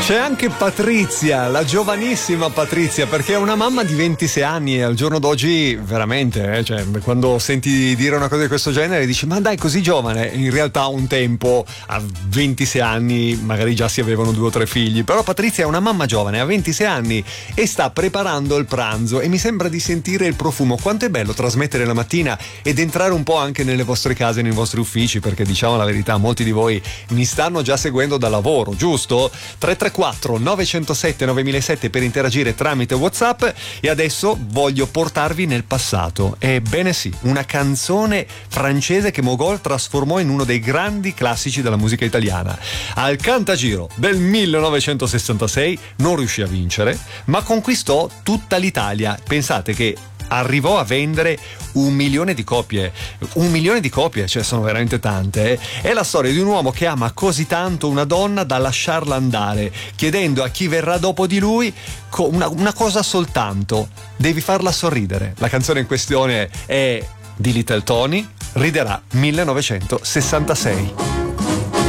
C'è anche Patrizia, la giovanissima Patrizia, perché è una mamma di 26 anni e al giorno d'oggi veramente, cioè, quando senti dire una cosa di questo genere dici ma dai, così giovane. In realtà un tempo a 26 anni magari già si avevano 2 o 3 figli, però Patrizia è una mamma giovane, ha 26 anni e sta preparando il pranzo e mi sembra di sentire il profumo. Quanto è bello trasmettere la mattina ed entrare un po' anche nelle vostre case, nei vostri uffici, perché diciamo la verità, molti di voi mi stanno già seguendo da lavoro, giusto? 334 907 9007 per interagire tramite WhatsApp. E adesso voglio portarvi nel passato. Ebbene sì, una canzone francese che Mogol trasformò in uno dei grandi classici della musica italiana. Al Cantagiro del 1966 non riuscì a vincere, ma conquistò tutta l'Italia. Pensate che arrivò a vendere 1 milione di copie. 1 milione di copie, cioè sono veramente tante. È la storia di un uomo che ama così tanto una donna da lasciarla andare, chiedendo a chi verrà dopo di lui una cosa soltanto: devi farla sorridere. La canzone in questione è di Little Tony, Riderà 1966.